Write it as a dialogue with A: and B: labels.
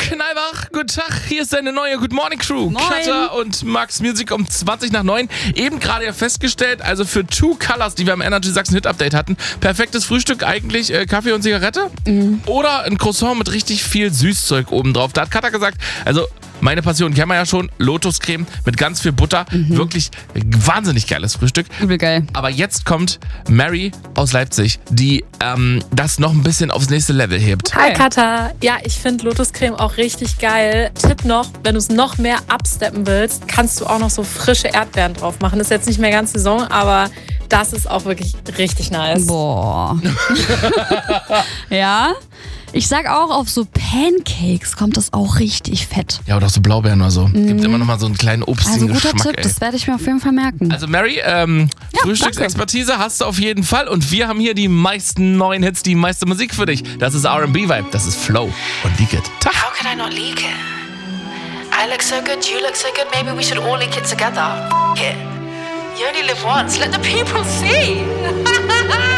A: Knallwach, guten Tag, hier ist deine neue Good Morning Crew.
B: Moin.
A: Katja und Max Music um 20:20. Eben gerade ja festgestellt, also für Two Colors, die wir am Energy Sachsen Hit Update hatten, perfektes Frühstück eigentlich Kaffee und Zigarette oder ein Croissant mit richtig viel Süßzeug obendrauf. Da hat Katja gesagt, also meine Passion kennen wir ja schon, Lotuscreme mit ganz viel Butter, wirklich wahnsinnig geiles Frühstück.
B: Übel geil.
A: Aber jetzt kommt Mary aus Leipzig, die das noch ein bisschen aufs nächste Level hebt.
C: Hi Katha. Ja, ich finde Lotuscreme auch richtig geil. Tipp noch, wenn du es noch mehr absteppen willst, kannst du auch noch so frische Erdbeeren drauf machen. Ist jetzt nicht mehr ganz Saison, aber das ist auch wirklich richtig nice.
B: Boah. Ja. Ich sag auch, auf so Pancakes kommt das auch richtig fett.
A: Ja, oder auch so Blaubeeren oder so. Gibt immer noch mal so einen kleinen obstigen
B: Also guter
A: Geschmack.
B: Tipp, das werde ich mir auf jeden Fall merken.
A: Also Mary, Frühstücksexpertise hast du auf jeden Fall. Und wir haben hier die meisten neuen Hits, die meiste Musik für dich. Das ist R&B-Vibe, das ist Flow und Leak It. Tag.
D: How could I not leak it? I look so good, you look so good, maybe we should all leak it together. F it. You only live once, let the people see.